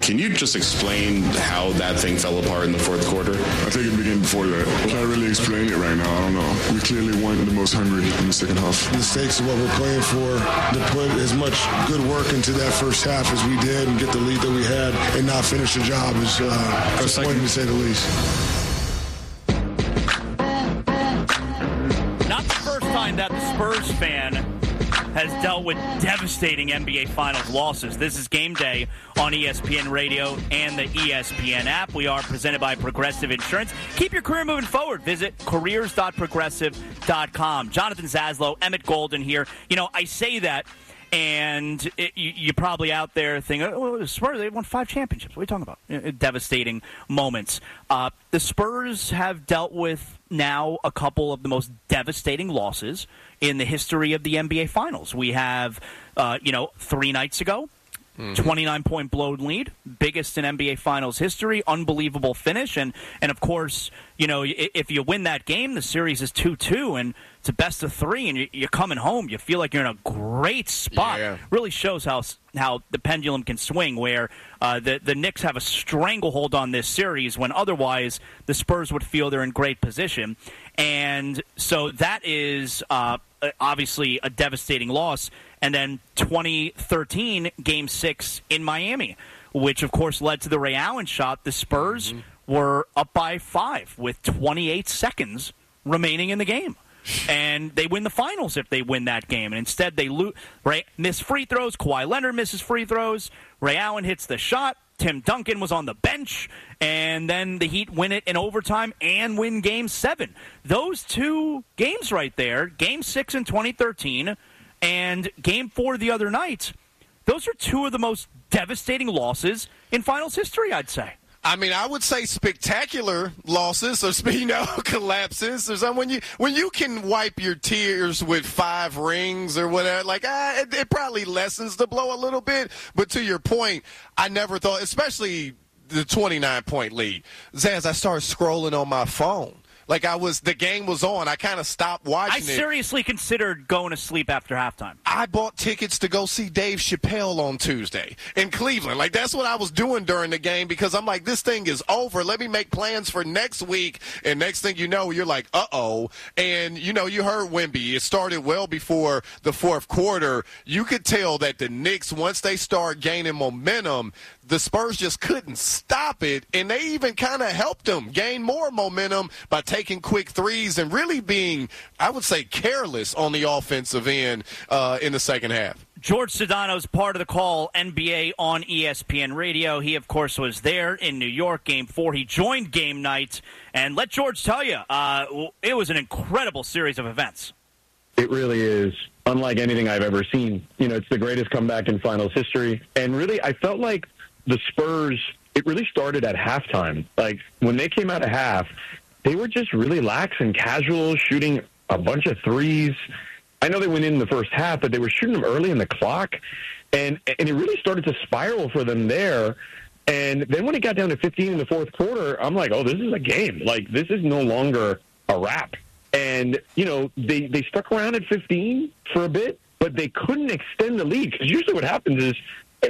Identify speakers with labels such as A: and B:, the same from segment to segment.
A: Can you just explain how that thing fell apart in the fourth quarter?
B: I think it began before that. Can't really explain it right now. I don't know. We clearly weren't the most hungry in the second half.
C: The stakes of what we're playing for, to put as much good work into that first half as we did and get the lead that we had and not finish the job is disappointing to say the least.
D: Not the first time that the Spurs fan has dealt with devastating NBA Finals losses. This is Game Day on ESPN Radio and the ESPN app. We are presented by Progressive Insurance. Keep your career moving forward. Visit careers.progressive.com. Jonathan Zaslow, Emmett Golden here. You know, I say that, and you're probably out there thinking, oh, the Spurs, they won 5 championships. What are you talking about? Devastating moments. The Spurs have dealt with now a couple of the most devastating losses in the history of the NBA Finals. We have, 3 nights ago, 29-point blown lead, biggest in NBA Finals history, unbelievable finish. And of course, you know, if you win that game, the series is 2-2, and it's a best of 3, and you're coming home. You feel like you're in a great spot. Yeah. Really shows how the pendulum can swing, where the Knicks have a stranglehold on this series when otherwise the Spurs would feel they're in great position. And so that is obviously a devastating loss. And then 2013, Game 6 in Miami, which, of course, led to the Ray Allen shot. The Spurs were up by 5 with 28 seconds remaining in the game. And they win the finals if they win that game. And instead, they miss free throws. Kawhi Leonard misses free throws. Ray Allen hits the shot. Tim Duncan was on the bench. And then the Heat win it in overtime and win Game 7. Those 2 games right there, Game 6 in 2013 and Game 4 the other night, those are 2 of the most devastating losses in finals history, I'd say.
E: I mean, I would say spectacular losses or, collapses. Or something. When you can wipe your tears with 5 rings or whatever, it probably lessens the blow a little bit. But to your point, I never thought, especially the 29-point lead. Zaz, I started scrolling on my phone. The game was on. I kind of stopped watching it.
D: I seriously considered going to sleep after halftime.
E: I bought tickets to go see Dave Chappelle on Tuesday in Cleveland. That's what I was doing during the game because I'm like, this thing is over. Let me make plans for next week. And next thing you know, you're like, uh-oh. And, you heard Wemby. It started well before the fourth quarter. You could tell that the Knicks, once they start gaining momentum, the Spurs just couldn't stop it, and they even kind of helped them gain more momentum by taking quick threes and really being, I would say, careless on the offensive end in the second half.
D: George Sedano's part of the call, NBA on ESPN Radio. He, of course, was there in New York, Game 4. He joined game night, and let George tell you, it was an incredible series of events.
F: It really is unlike anything I've ever seen. It's the greatest comeback in finals history, and really, I felt like the Spurs, it really started at halftime. When they came out of half, they were just really lax and casual, shooting a bunch of threes. I know they went in the first half, but they were shooting them early in the clock, and it really started to spiral for them there. And then when it got down to 15 in the fourth quarter, I'm like, oh, this is a game. This is no longer a wrap. And, they stuck around at 15 for a bit, but they couldn't extend the lead, because usually what happens is,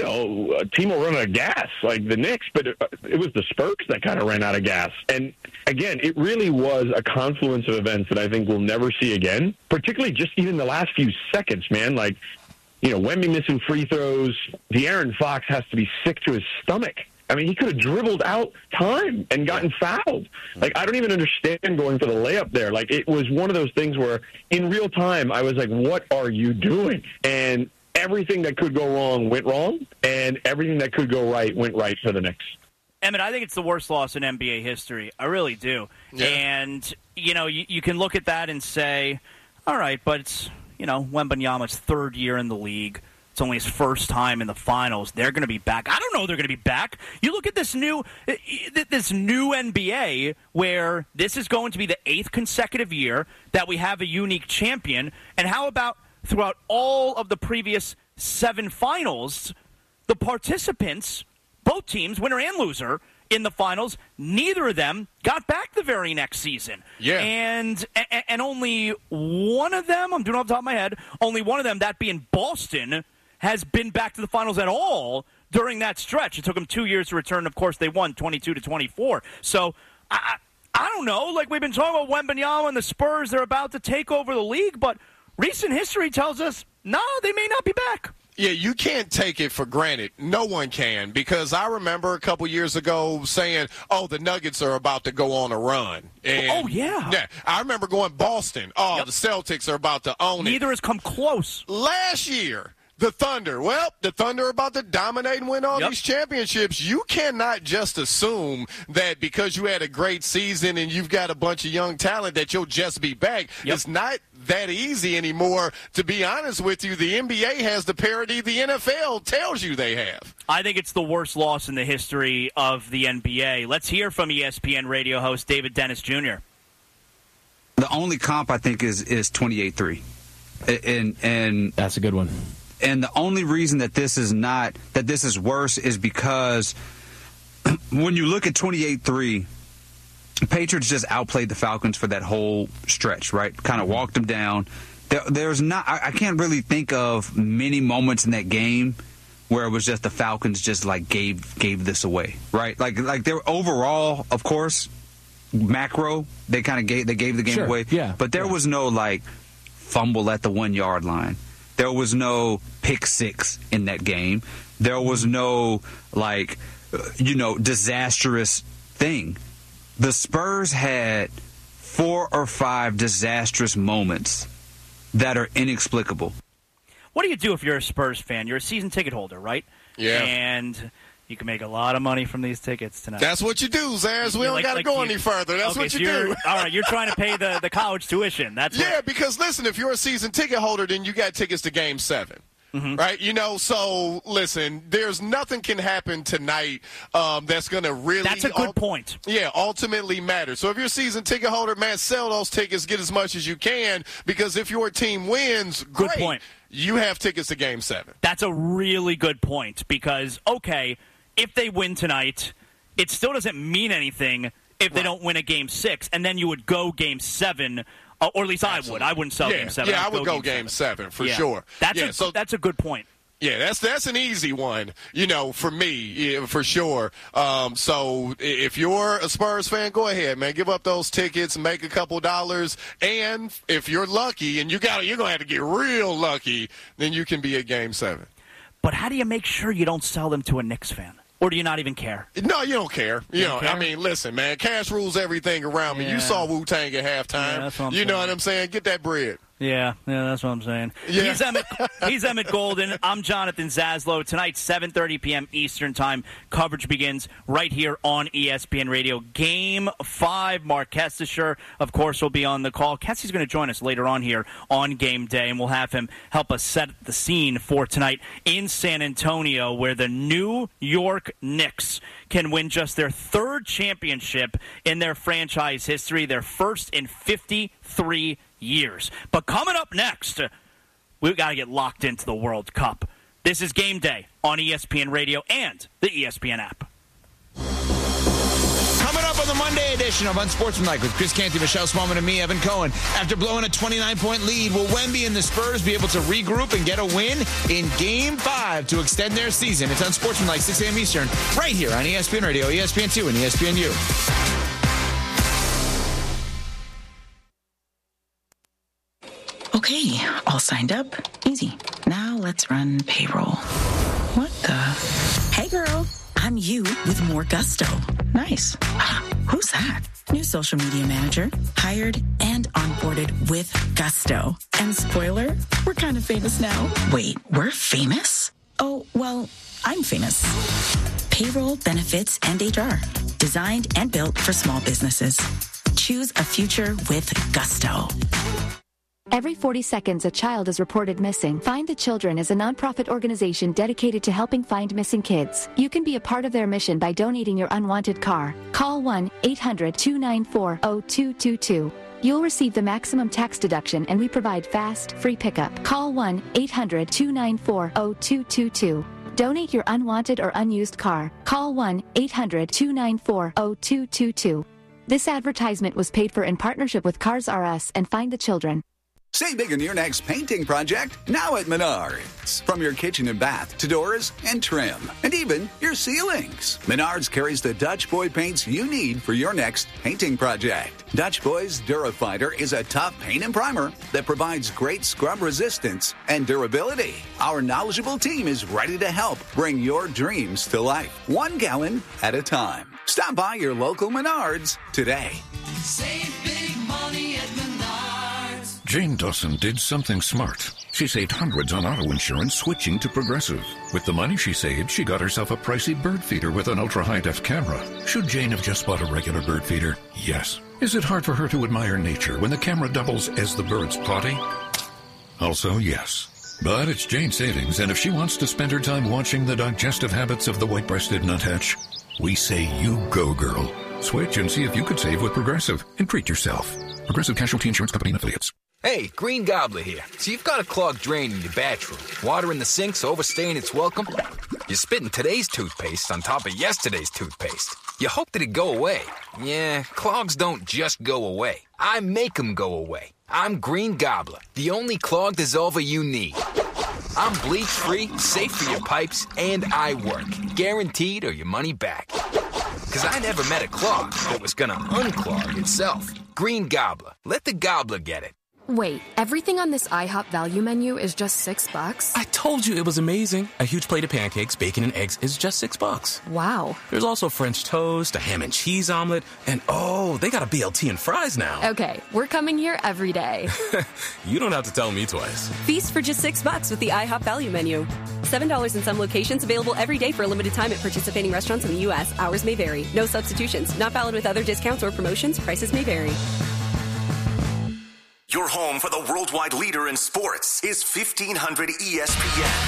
F: a team will run out of gas, like the Knicks, but it was the Spurs that kind of ran out of gas. And, again, it really was a confluence of events that I think we'll never see again, particularly just even the last few seconds, man. Wemby missing free throws. De'Aaron Fox has to be sick to his stomach. I mean, he could have dribbled out time and gotten fouled. I don't even understand going for the layup there. It was one of those things where, in real time, I was like, what are you doing? And everything that could go wrong went wrong, and everything that could go right went right for the Knicks.
D: Emmett, I think it's the worst loss in NBA history. I really do. Yeah. And, you can look at that and say, all right, but it's, Wembanyama's 3rd year in the league. It's only his first time in the finals. They're going to be back. I don't know they're going to be back. You look at this new NBA where this is going to be the 8th consecutive year that we have a unique champion. And how about throughout all of the previous 7 finals, the participants, both teams, winner and loser, in the finals, neither of them got back the very next season.
E: Yeah.
D: And only one of them, I'm doing it off the top of my head, only one of them, that being Boston, has been back to the finals at all during that stretch. It took them 2 years to return. Of course, they won 22-24. So I don't know. Like, we've been talking about Wembanyama and the Spurs. They're about to take over the league, but recent history tells us, no, they may not be back.
E: Yeah, you can't take it for granted. No one can, because I remember a couple years ago saying, oh, the Nuggets are about to go on a run. And, yeah. I remember going Boston. Oh, yep. The Celtics are about to own it.
D: Neither has come close.
E: Last year, the Thunder. Well, the Thunder are about to dominate and win all these championships. You cannot just assume that because you had a great season and you've got a bunch of young talent that you'll just be back. It's not that easy anymore. To be honest with you, the NBA has the parity the NFL tells you they have.
D: I think it's the worst loss in the history of the NBA. Let's hear from ESPN radio host David Dennis Jr.
G: The only comp I think is 28-3. And
H: that's a good one.
G: And the only reason that this is worse is because when you look at 28-3, Patriots just outplayed the Falcons for that whole stretch, right? Kind of walked them down. I can't really think of many moments in that game where it was just the Falcons just like gave this away, right? Like they were overall, of course, macro, they gave the game away. Yeah. But there was no like fumble at the 1 yard line. There was no pick six in that game. There was no, disastrous thing. The Spurs had 4 or 5 disastrous moments that are inexplicable.
D: What do you do if you're a Spurs fan? You're a season ticket holder, right?
E: Yeah.
D: And you can make a lot of money from these tickets tonight.
E: That's what you do, Zaz. We don't got to go any further. That's what you do.
D: All right, you're trying to pay the college tuition.
E: Because listen, if you're a season ticket holder, then you got tickets to Game 7. Mm-hmm. Right? So listen, there's nothing can happen tonight that's going to really...
D: That's a good point.
E: Yeah, ultimately matter. So if you're a season ticket holder, man, sell those tickets, get as much as you can, because if your team wins, great.
D: Good point.
E: You have tickets to Game 7.
D: That's a really good point, because, okay, if they win tonight, it still doesn't mean anything if they don't win a Game 6, and then you would go Game 7... or at least
E: Absolutely.
D: I wouldn't sell Game 7.
E: Yeah, I would go Game 7 for sure.
D: That's a good point.
E: Yeah, that's an easy one, for me, for sure. So if you're a Spurs fan, go ahead, man. Give up those tickets, make a couple dollars, and if you're lucky, and you're going to have to get real lucky, then you can be at Game 7.
D: But how do you make sure you don't sell them to a Knicks fan? Or do you not even care?
E: No, you don't care. I mean, listen, man, cash rules everything around me. You saw Wu-Tang at halftime.
D: Yeah, that's what I'm
E: saying.
D: Know
E: what I'm saying? Get that bread.
D: Yeah, that's what I'm saying.
E: Yeah.
D: He's Emmett Golden. I'm Jonathan Zaslow. Tonight, 7:30 p.m. Eastern Time. Coverage begins right here on ESPN Radio. Game 5. Mark Kestisher, of course, will be on the call. Kessie's going to join us later on here on game day, and we'll have him help us set the scene for tonight in San Antonio, where the New York Knicks can win just their 3rd championship in their franchise history, their first in 53 years. But coming up next, we've got to get locked into the World Cup. This is Game Day on ESPN Radio and the ESPN app.
I: Coming up on the Monday edition of Unsportsmanlike with Chris Canty, Michelle Smallman, and me, Evan Cohen. After blowing a 29-point lead, will Wemby and the Spurs be able to regroup and get a win in Game 5 to extend their season? It's Unsportsmanlike, 6 a.m. Eastern, right here on ESPN Radio, ESPN2, and ESPNU.
J: Okay, all signed up. Easy. Now let's run payroll. What the? Hey, girl. I'm you with more gusto. Nice. Who's that? New social media manager. Hired and onboarded with gusto. And spoiler, we're kind of famous now. Wait, we're famous? Oh, well, I'm famous. Payroll, benefits, and HR. Designed and built for small businesses. Choose a future with gusto.
K: Every 40 seconds, a child is reported missing. Find the Children is a nonprofit organization dedicated to helping find missing kids. You can be a part of their mission by donating your unwanted car. Call 1-800-294-0222. You'll receive the maximum tax deduction, and we provide fast, free pickup. Call 1-800-294-0222. Donate your unwanted or unused car. Call 1-800-294-0222. This advertisement was paid for in partnership with Cars R Us and Find the Children.
H: Save big on your next painting project now at Menards. From your kitchen and bath to doors and trim, and even your ceilings. Menards carries the Dutch Boy paints you need for your next painting project. Dutch Boy's Durafighter is a tough paint and primer that provides great scrub resistance and durability. Our knowledgeable team is ready to help bring your dreams to life, 1 gallon at a time. Stop by your local Menards today.
L: Save big money at Menards.
M: Jane Dawson did something smart. She saved hundreds on auto insurance switching to Progressive. With the money she saved, she got herself a pricey bird feeder with an ultra-high-def camera. Should Jane have just bought a regular bird feeder? Yes. Is it hard for her to admire nature when the camera doubles as the bird's potty? Also, yes. But it's Jane's savings, and if she wants to spend her time watching the digestive habits of the white-breasted nuthatch, we say you go, girl. Switch and see if you could save with Progressive and treat yourself. Progressive Casualty Insurance Company and Affiliates.
N: Hey, Green Gobbler here. So you've got a clogged drain in your bathroom. Water in the sink's overstaying its welcome. You're spitting today's toothpaste on top of yesterday's toothpaste. You hope that it go away. Yeah, clogs don't just go away. I make them go away. I'm Green Gobbler, the only clog dissolver you need. I'm bleach-free, safe for your pipes, and I work. Guaranteed or your money back. Because I never met a clog that was gonna unclog itself. Green Gobbler. Let the gobbler get it.
O: Wait, everything on this IHOP value menu is just $6?
P: I told you it was amazing. A huge plate of pancakes, bacon, and eggs is just $6.
O: Wow.
P: There's also French toast, a ham and cheese omelet, and oh, they got a BLT and fries now.
O: Okay, we're coming here every day.
P: You don't have to tell me twice.
Q: Feast for just $6 with the IHOP value menu. $7 in some locations, available every day for a limited time at participating restaurants in the U.S. Hours may vary. No substitutions. Not valid with other discounts or promotions. Prices may vary.
R: Your home for the worldwide leader in sports is 1500 ESPN.